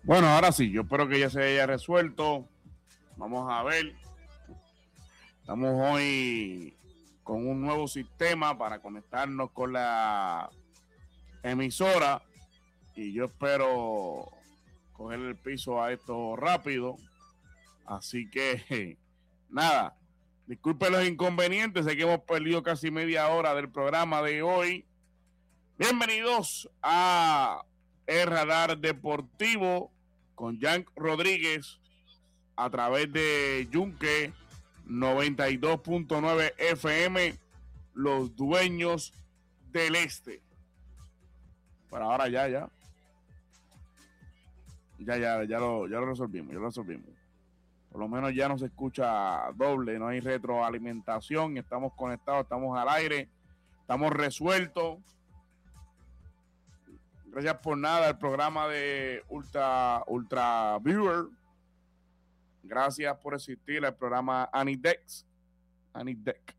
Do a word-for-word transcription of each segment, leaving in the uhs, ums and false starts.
Bueno, ahora sí, yo espero que ya se haya resuelto. Vamos a ver. Estamos hoy con un nuevo sistema para conectarnos con la emisora y yo espero coger el piso a esto rápido. Así que, nada, disculpen los inconvenientes, sé que hemos perdido casi media hora del programa de hoy. Bienvenidos a El Radar Deportivo con Jan Rodríguez a través de Yunque noventa y dos punto nueve F M, los dueños del este. Pero ahora ya, ya. Ya, ya, ya lo, ya lo resolvimos, ya lo resolvimos. Por lo menos ya no se escucha doble, no hay retroalimentación, estamos conectados, estamos al aire, estamos resueltos. Gracias por nada, el programa de Ultra, Ultra Viewer. Gracias por existir, el programa Anidex. Anidex.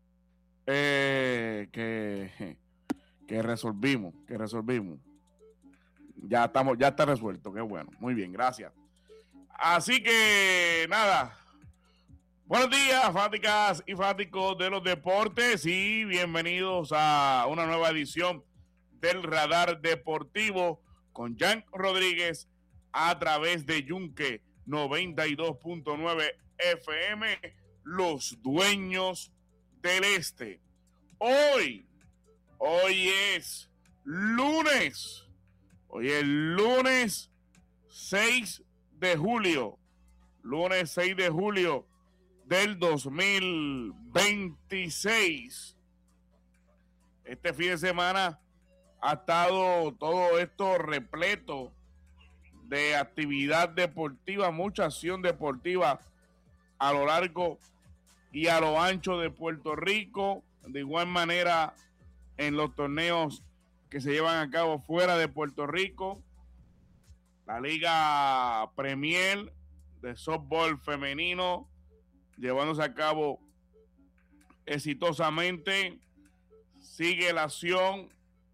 Eh, que, que resolvimos, que resolvimos. Ya estamos, ya está resuelto, qué bueno. Muy bien, gracias. Así que, nada. Buenos días, fanáticas y fanáticos de los deportes, y bienvenidos a una nueva edición del Radar Deportivo con Jan Rodríguez a través de Yunque noventa y dos punto nueve F M, los dueños del este. Hoy, hoy es lunes, hoy es lunes seis de julio, lunes seis de julio del dos mil veintiséis. Este fin de semana ha estado todo esto repleto de actividad deportiva, mucha acción deportiva a lo largo y a lo ancho de Puerto Rico. De igual manera en los torneos que se llevan a cabo fuera de Puerto Rico. La Liga Premier de softball femenino llevándose a cabo exitosamente. Sigue la acción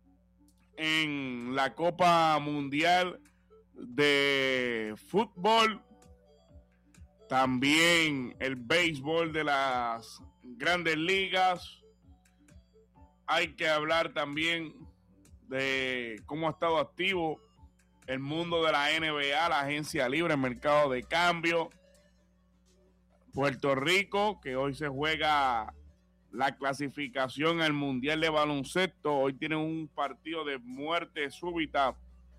en la Copa Mundial de Fútbol, también el béisbol de las Grandes Ligas. Hay que hablar también de cómo ha estado activo el mundo de la N B A, la agencia libre, el mercado de cambio. Puerto Rico, que hoy se juega la clasificación al Mundial de Baloncesto. Hoy tienen un partido de muerte súbita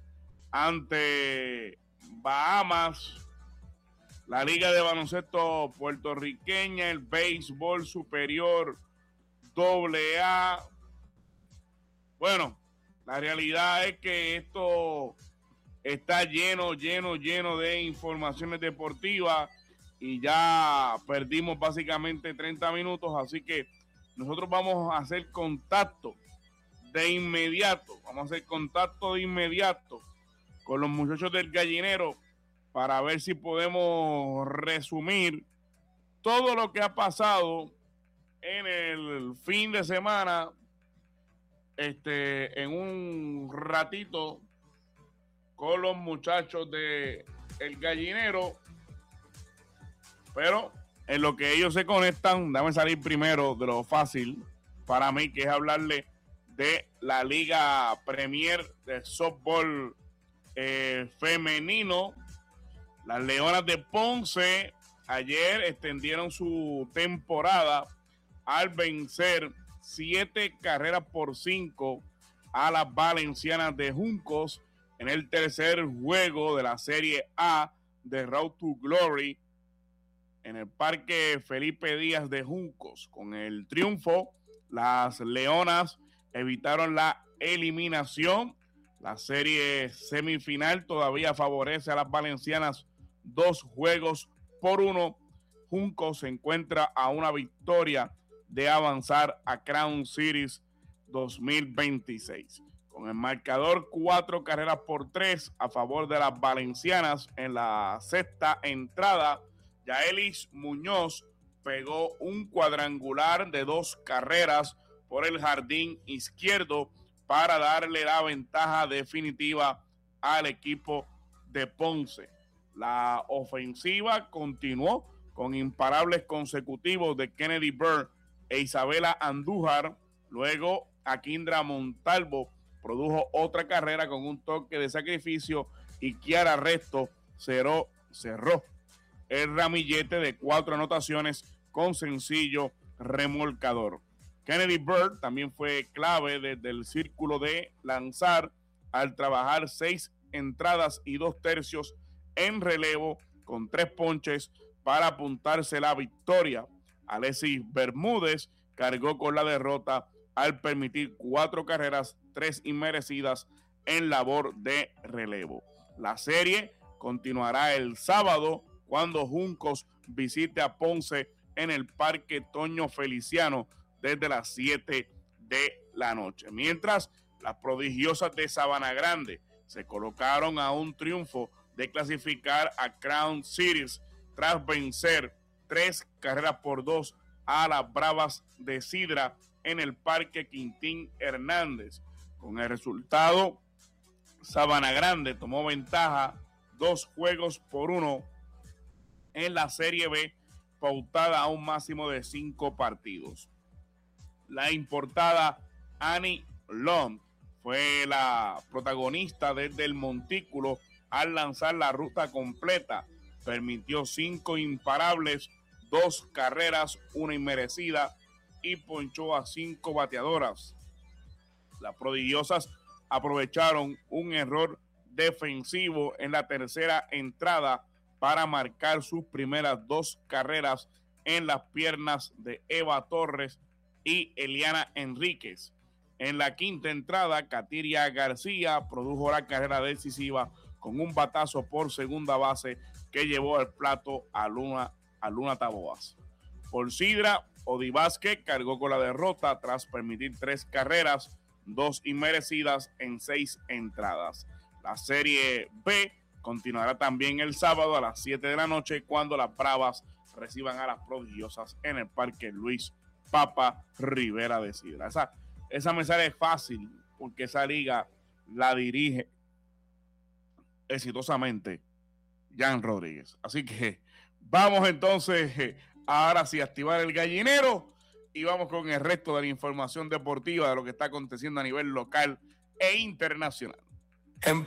ante Bahamas. La Liga de Baloncesto puertorriqueña, el béisbol superior doble A. Bueno, la realidad es que esto está lleno, lleno, lleno de informaciones deportivas y ya perdimos básicamente treinta minutos, así que nosotros vamos a hacer contacto de inmediato, vamos a hacer contacto de inmediato con los muchachos del Gallinero para ver si podemos resumir todo lo que ha pasado en el fin de semana, este, en un ratito con los muchachos de el Gallinero. Pero en lo que ellos se conectan, dame salir primero de lo fácil para mí, que es hablarle de la Liga Premier de softball eh, femenino. Las Leonas de Ponce ayer extendieron su temporada al vencer siete carreras por cinco a las Valencianas de Juncos en el tercer juego de la Serie A de Road to Glory en el Parque Felipe Díaz de Juncos. Con el triunfo, las Leonas evitaron la eliminación. La serie semifinal todavía favorece a las Valencianas dos juegos por uno. Juncos se encuentra a una victoria de avanzar a Crown Series dos mil veintiséis. Con el marcador cuatro carreras por tres a favor de las Valencianas en la sexta entrada, Yaelis Muñoz pegó un cuadrangular de dos carreras por el jardín izquierdo para darle la ventaja definitiva al equipo de Ponce. La ofensiva continuó con imparables consecutivos de Kennedy Byrd e Isabela Andújar. Luego, Akindra Montalvo produjo otra carrera con un toque de sacrificio y Kiara Resto cerró, cerró el ramillete de cuatro anotaciones con sencillo remolcador. Kennedy Byrd también fue clave desde el círculo de lanzar al trabajar seis entradas y dos tercios en relevo con tres ponches para apuntarse la victoria. Alexis Bermúdez cargó con la derrota al permitir cuatro carreras, tres inmerecidas en labor de relevo. La serie continuará el sábado cuando Juncos visite a Ponce en el Parque Toño Feliciano desde las siete de la noche. Mientras, las prodigiosas de Sabana Grande se colocaron a un triunfo de clasificar a Crown Series tras vencer tres carreras por dos a las Bravas de Sidra en el Parque Quintín Hernández. Con el resultado, Sabana Grande tomó ventaja dos juegos por uno en la Serie B, pautada a un máximo de cinco partidos. La importada Annie Lund fue la protagonista desde el montículo al lanzar la ruta completa. Permitió cinco imparables, dos carreras, una inmerecida y ponchó a cinco bateadoras. Las prodigiosas aprovecharon un error defensivo en la tercera entrada para marcar sus primeras dos carreras en las piernas de Eva Torres y Eliana Enríquez. En la quinta entrada, Katiria García produjo la carrera decisiva con un batazo por segunda base que llevó al plato a Luna, a Luna Taboas. Por Sidra, Odi Vázquez cargó con la derrota tras permitir tres carreras, dos inmerecidas en seis entradas. La Serie B continuará también el sábado a las siete de la noche cuando las Bravas reciban a las prodigiosas en el Parque Luis Papa Rivera de Sidra. Esa, esa me sale fácil porque esa liga la dirige exitosamente Jan Rodríguez. Así que vamos entonces ahora sí a activar el gallinero y vamos con el resto de la información deportiva de lo que está aconteciendo a nivel local e internacional. En